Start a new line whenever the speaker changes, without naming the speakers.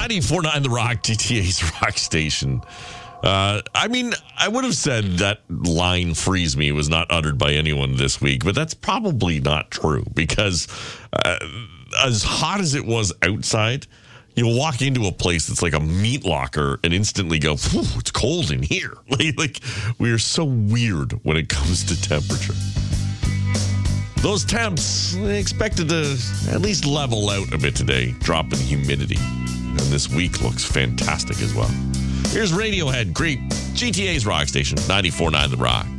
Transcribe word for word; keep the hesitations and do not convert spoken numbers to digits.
ninety-four point nine The Rock, G T A's Rock Station. Uh, I mean, I would have said that line "freeze me" was not uttered by anyone this week, but that's probably not true because uh, as hot as it was outside, you'll walk into a place that's like a meat locker and instantly go, it's cold in here. Like, like we are so weird when it comes to temperature. Those temps expected to at least level out a bit today, drop in humidity. And this week looks fantastic as well. Here's Radiohead, Creep, G T A's Rock Station, ninety-four point nine The Rock.